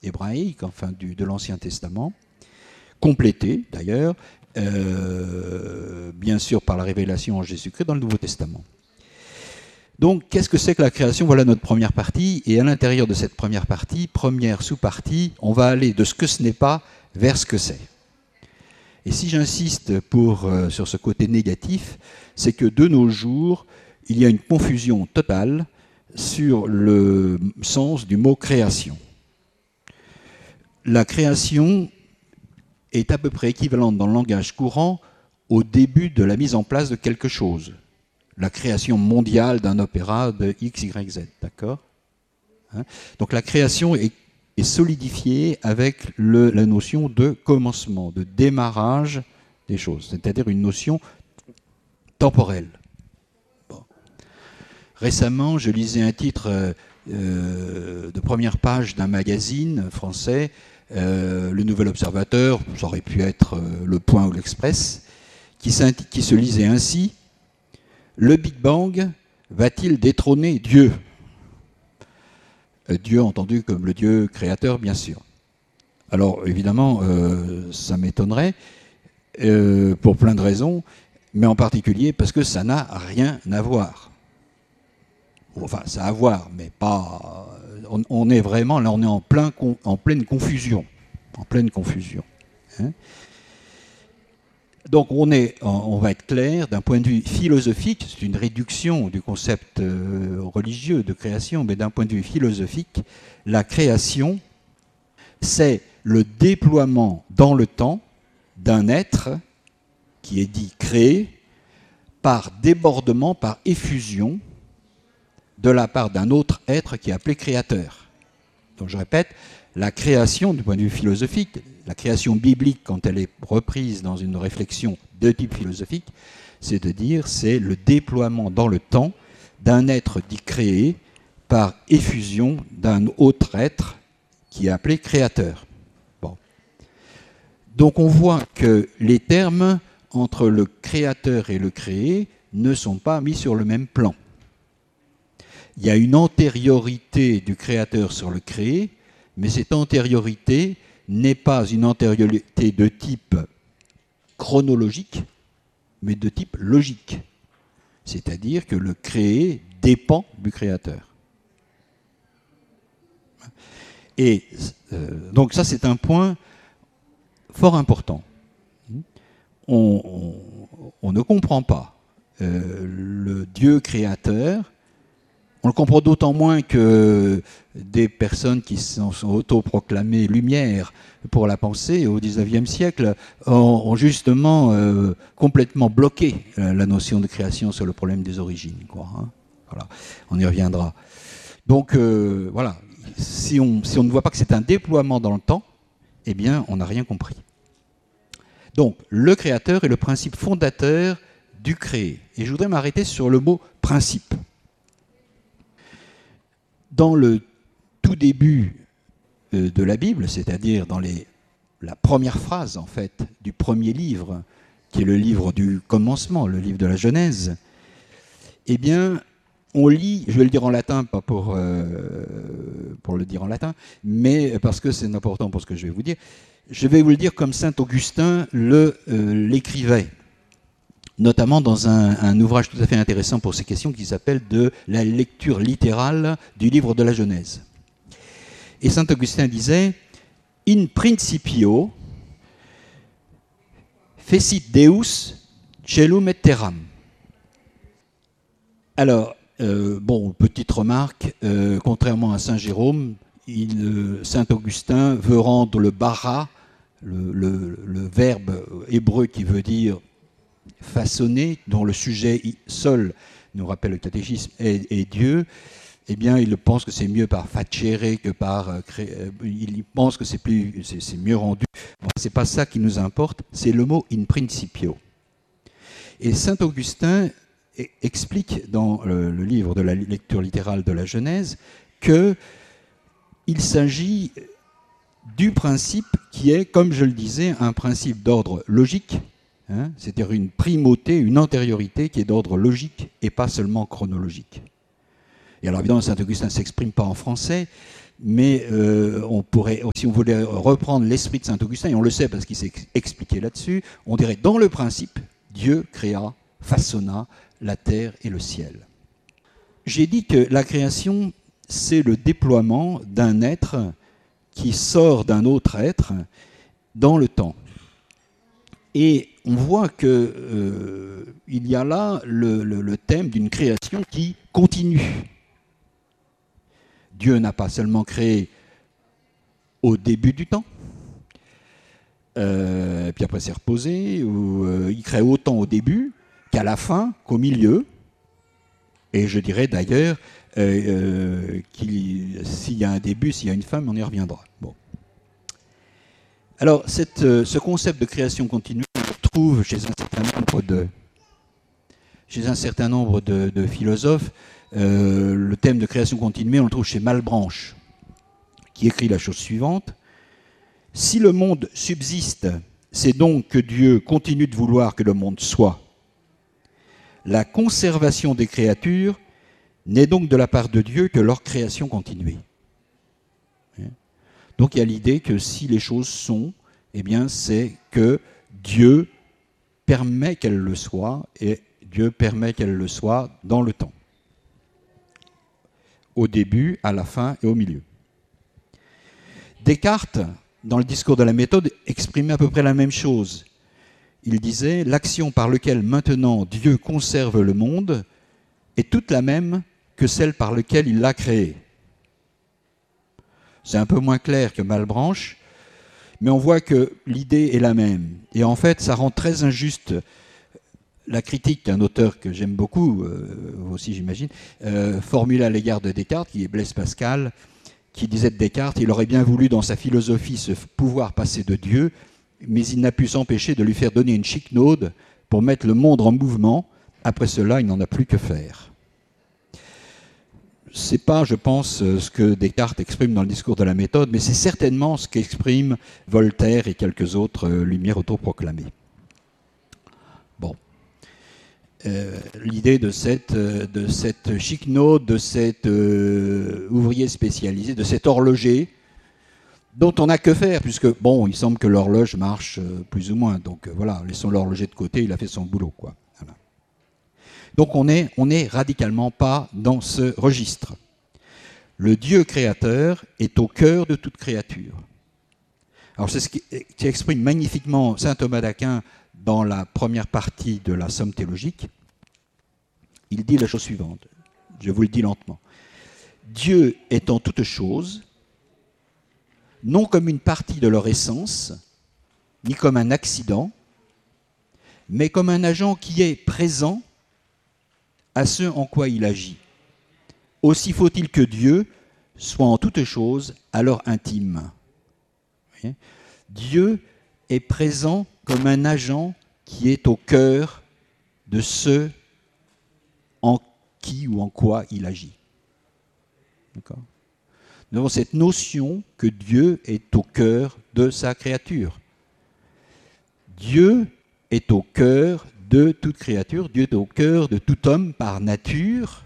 hébraïque, enfin de l'Ancien Testament, complétée d'ailleurs, bien sûr par la révélation en Jésus-Christ dans le Nouveau Testament. Donc, qu'est-ce que c'est que la création? Voilà notre première partie, et à l'intérieur de cette première partie, première sous-partie, on va aller de ce que ce n'est pas vers ce que c'est. Et si j'insiste sur ce côté négatif, c'est que de nos jours, il y a une confusion totale sur le sens du mot création. La création est à peu près équivalente dans le langage courant au début de la mise en place de quelque chose. La création mondiale d'un opéra de X, Y, Z, d'accord ? Donc la création est solidifiée avec la notion de commencement, de démarrage des choses, c'est-à-dire une notion temporelle. Bon. Récemment, je lisais un titre de première page d'un magazine français, Le Nouvel Observateur, ça aurait pu être Le Point ou l'Express, qui se lisait ainsi: le Big Bang va-t-il détrôner Dieu? Dieu entendu comme le Dieu créateur, bien sûr. Alors, évidemment, ça m'étonnerait, pour plein de raisons, mais en particulier parce que ça n'a rien à voir. Enfin, ça a à voir, mais pas... On est vraiment, là, on est en pleine confusion. En pleine confusion. Hein. Donc on va être clair, d'un point de vue philosophique, c'est une réduction du concept religieux de création, mais d'un point de vue philosophique, la création, c'est le déploiement dans le temps d'un être qui est dit créé par débordement, par effusion, de la part d'un autre être qui est appelé créateur. Donc je répète, la création, du point de vue philosophique, la création biblique, quand elle est reprise dans une réflexion de type philosophique, c'est de dire c'est le déploiement dans le temps d'un être dit créé par effusion d'un autre être qui est appelé créateur. Bon. Donc on voit que les termes entre le créateur et le créé ne sont pas mis sur le même plan. Il y a une antériorité du créateur sur le créé, mais cette antériorité n'est pas une antériorité de type chronologique, mais de type logique. C'est-à-dire que le créé dépend du créateur. Et donc ça, c'est un point fort important. On ne comprend pas le Dieu créateur. On le comprend d'autant moins que des personnes qui sont autoproclamées lumière pour la pensée au XIXe siècle ont justement complètement bloqué la notion de création sur le problème des origines, quoi, hein. Voilà, on y reviendra. Donc voilà, si on ne voit pas que c'est un déploiement dans le temps, eh bien on n'a rien compris. Donc le créateur est le principe fondateur du créé. Et je voudrais m'arrêter sur le mot principe. Dans le tout début de la Bible, c'est-à-dire dans la première phrase en fait du premier livre, qui est le livre du commencement, le livre de la Genèse, eh bien, on lit, je vais le dire en latin, pas pour le dire en latin, mais parce que c'est important pour ce que je vais vous dire. Je vais vous le dire comme saint Augustin l'écrivait, notamment dans un ouvrage tout à fait intéressant pour ces questions qui s'appelle de la lecture littérale du livre de la Genèse. Et saint Augustin disait « In principio fecit Deus caelum et terram ». Alors, petite remarque, contrairement à saint Jérôme, saint Augustin veut rendre le bara, le verbe hébreu qui veut dire façonner, dont le sujet seul nous rappelle le catéchisme, est Dieu, eh bien, il pense que c'est mieux par facere que par il pense que c'est mieux rendu. Bon, c'est pas ça qui nous importe, c'est le mot in principio. Et saint Augustin explique dans le livre de la lecture littérale de la Genèse qu'il s'agit du principe qui est, comme je le disais, un principe d'ordre logique, hein, c'est-à-dire une primauté, une antériorité qui est d'ordre logique et pas seulement chronologique. Et alors évidemment, saint Augustin ne s'exprime pas en français, mais on pourrait, si on voulait reprendre l'esprit de saint Augustin, et on le sait parce qu'il s'est expliqué là-dessus, on dirait dans le principe, Dieu créa, façonna la terre et le ciel. J'ai dit que la création, c'est le déploiement d'un être qui sort d'un autre être dans le temps. Et on voit qu'il y a là le thème d'une création qui continue. Dieu n'a pas seulement créé au début du temps, puis après s'est reposé, ou il crée autant au début qu'à la fin, qu'au milieu. Et je dirais d'ailleurs s'il y a un début, s'il y a une fin, on y reviendra. Bon. Alors, ce concept de création continue, on le retrouve chez un certain nombre de philosophes. Le thème de création continue, on le trouve chez Malebranche, qui écrit la chose suivante. « Si le monde subsiste, c'est donc que Dieu continue de vouloir que le monde soit. La conservation des créatures n'est donc de la part de Dieu que leur création continuée. » Donc il y a l'idée que si les choses sont, eh bien c'est que Dieu permet qu'elles le soient, et Dieu permet qu'elles le soient dans le temps. Au début, à la fin et au milieu. Descartes, dans le discours de la méthode, exprimait à peu près la même chose. Il disait « L'action par laquelle maintenant Dieu conserve le monde est toute la même que celle par laquelle il l'a créé. » C'est un peu moins clair que Malebranche, mais on voit que l'idée est la même. Et en fait, ça rend très injuste la critique d'un auteur que j'aime beaucoup, vous aussi j'imagine, formulée à l'égard de Descartes, qui est Blaise Pascal, qui disait de Descartes, il aurait bien voulu dans sa philosophie se pouvoir passer de Dieu, mais il n'a pu s'empêcher de lui faire donner une chiquenaude pour mettre le monde en mouvement. Après cela, il n'en a plus que faire. Ce n'est pas, je pense, ce que Descartes exprime dans le discours de la méthode, mais c'est certainement ce qu'expriment Voltaire et quelques autres lumières autoproclamées. Bon. L'idée de cette chiquenaude, de cet ouvrier spécialisé, de cet horloger, dont on n'a que faire, puisque, bon, il semble que l'horloge marche plus ou moins. Donc voilà, laissons l'horloger de côté, il a fait son boulot, quoi. Voilà. Donc on n'est radicalement pas dans ce registre. Le Dieu créateur est au cœur de toute créature. Alors c'est ce qui exprime magnifiquement saint Thomas d'Aquin dans la première partie de la Somme théologique. Il dit la chose suivante, je vous le dis lentement. Dieu est en toutes choses, non comme une partie de leur essence, ni comme un accident, mais comme un agent qui est présent à ce en quoi il agit. Aussi faut-il que Dieu soit en toutes choses alors intime. Dieu est présent comme un agent qui est au cœur de ce en qui ou en quoi il agit. D'accord ? Nous avons cette notion que Dieu est au cœur de sa créature. Dieu est au cœur de toute créature, Dieu est au cœur de tout homme par nature.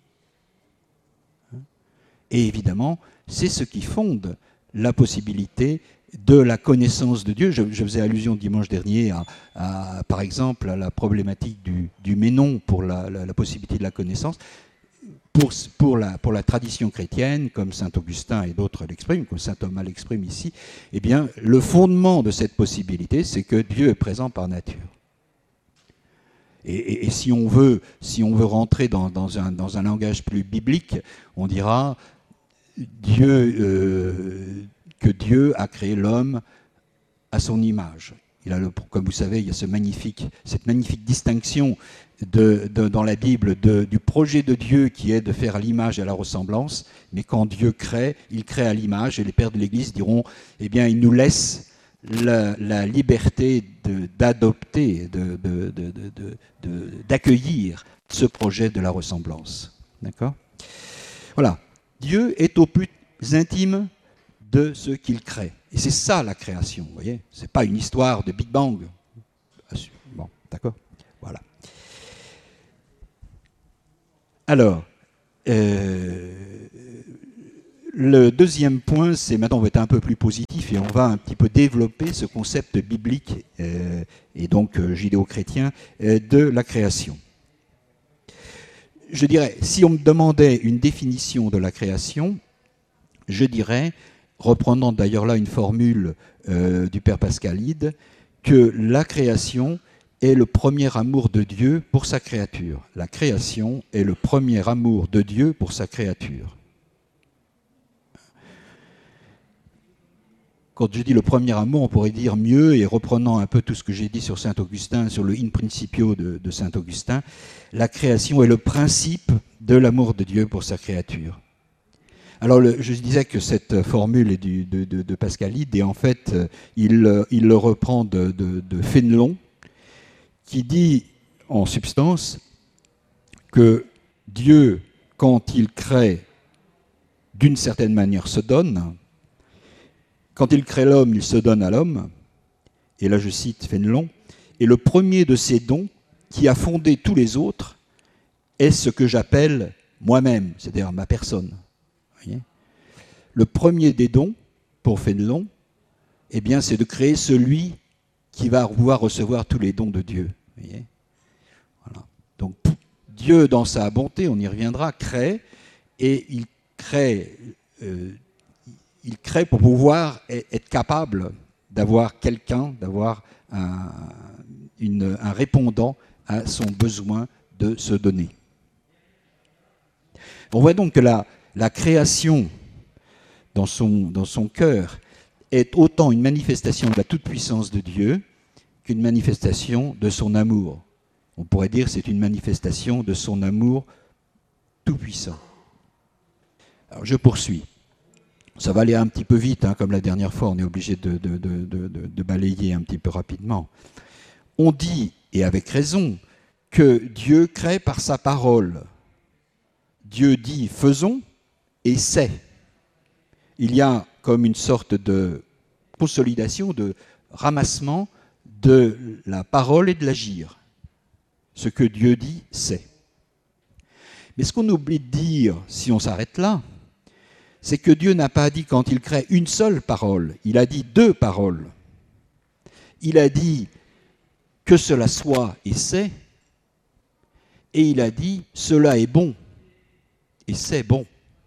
Et évidemment, c'est ce qui fonde la possibilité de la connaissance de Dieu. Je faisais allusion dimanche dernier par exemple, à la problématique du ménon pour la possibilité de la connaissance. Pour la tradition chrétienne, comme saint Augustin et d'autres l'expriment, comme saint Thomas l'exprime ici, eh bien, le fondement de cette possibilité, c'est que Dieu est présent par nature. Et si on veut rentrer dans un langage plus biblique, on dira que Dieu a créé l'homme à son image. Comme vous savez, il y a cette magnifique distinction dans la Bible du projet de Dieu qui est de faire à l'image et à la ressemblance, mais quand Dieu crée, il crée à l'image, et les pères de l'Église diront, eh bien, il nous laisse la liberté d'adopter, d'accueillir ce projet de la ressemblance. D'accord ? Voilà. Dieu est au plus intime de ce qu'il crée. Et c'est ça la création, vous voyez ? Ce n'est pas une histoire de Big Bang. Bon, d'accord ? Voilà. le deuxième point, c'est maintenant on va être un peu plus positif et on va un petit peu développer ce concept biblique et donc judéo-chrétien de la création. Je dirais, si on me demandait une définition de la création, je dirais, reprenant d'ailleurs là une formule du Père Pascalide, que la création est le premier amour de Dieu pour sa créature. La création est le premier amour de Dieu pour sa créature. Quand je dis le premier amour, on pourrait dire mieux, et reprenant un peu tout ce que j'ai dit sur Saint Augustin, sur le in principio de Saint Augustin, la création est le principe de l'amour de Dieu pour sa créature. Alors je disais que cette formule est de Pascalide, et en fait il le reprend de Fénelon, qui dit en substance que Dieu, quand il crée, d'une certaine manière se donne. Quand il crée l'homme, il se donne à l'homme. Et là, je cite Fénelon. Et le premier de ces dons, qui a fondé tous les autres, est ce que j'appelle moi-même, c'est-à-dire ma personne. Vous voyez ? Le premier des dons, pour Fénelon, eh bien, c'est de créer celui qui va pouvoir recevoir tous les dons de Dieu. Vous voyez ? Voilà. Donc, Dieu, dans sa bonté, on y reviendra, crée, et il crée pour pouvoir être capable d'avoir quelqu'un, d'avoir un répondant à son besoin de se donner. On voit donc que la création, dans son cœur, est autant une manifestation de la toute-puissance de Dieu qu'une manifestation de son amour. On pourrait dire que c'est une manifestation de son amour tout-puissant. Alors je poursuis. Ça va aller un petit peu vite, hein, comme la dernière fois, on est obligé de balayer un petit peu rapidement. On dit, et avec raison, que Dieu crée par sa parole. Dieu dit « faisons » et « c'est ». Il y a comme une sorte de consolidation, de ramassement de la parole et de l'agir. Ce que Dieu dit, c'est. Mais ce qu'on oublie de dire, si on s'arrête là, c'est que Dieu n'a pas dit quand il crée une seule parole, il a dit deux paroles. Il a dit que cela soit et c'est, et il a dit cela est bon et c'est bon.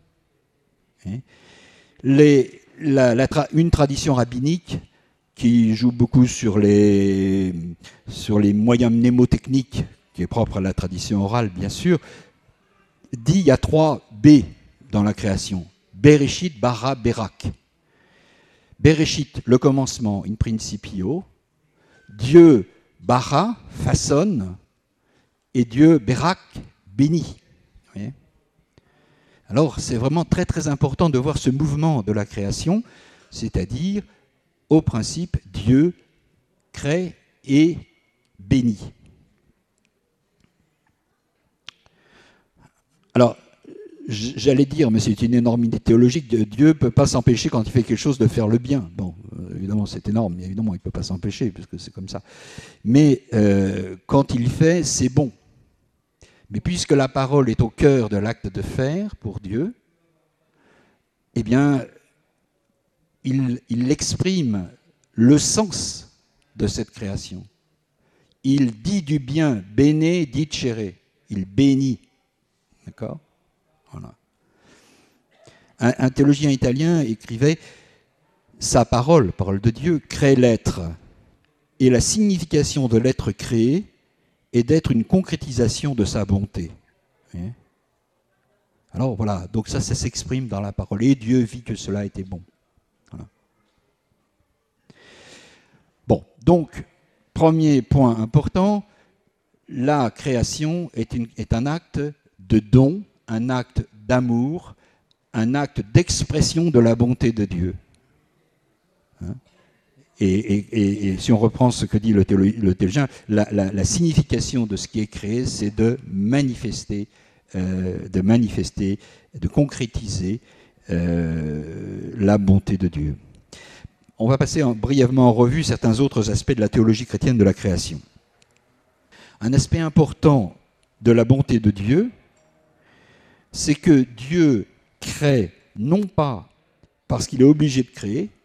Une tradition rabbinique qui joue beaucoup sur les moyens mnémotechniques, qui est propre à la tradition orale bien sûr, dit il y a 3 B dans la création. Bereshit, bara, berak. Bereshit, le commencement, in principio. Dieu, bara, façonne. Et Dieu, berak, bénit. Vous voyez ? Alors, c'est vraiment très très important de voir ce mouvement de la création, c'est-à-dire, au principe, Dieu crée et bénit. Alors, j'allais dire, mais c'est une énormité théologique, Dieu ne peut pas s'empêcher quand il fait quelque chose de faire le bien. Bon, évidemment c'est énorme, mais évidemment il ne peut pas s'empêcher, puisque c'est comme ça. Mais quand il fait, c'est bon. Mais puisque la parole est au cœur de l'acte de faire pour Dieu, eh bien, il exprime le sens de cette création. Il dit du bien, bene dicere, il bénit. D'accord ? Voilà. Un théologien italien écrivait « Sa parole, parole de Dieu, crée l'être. Et la signification de l'être créé est d'être une concrétisation de sa bonté. » Alors voilà, donc ça s'exprime dans la parole. Et Dieu vit que cela était bon. Voilà. Bon, donc, premier point important, la création est un acte de don, un acte d'amour, un acte d'expression de la bonté de Dieu. Et si on reprend ce que dit le théologien, la signification de ce qui est créé, c'est de manifester, de concrétiser la bonté de Dieu. On va passer brièvement en revue certains autres aspects de la théologie chrétienne de la création. Un aspect important de la bonté de Dieu, c'est que Dieu crée non pas parce qu'il est obligé de créer,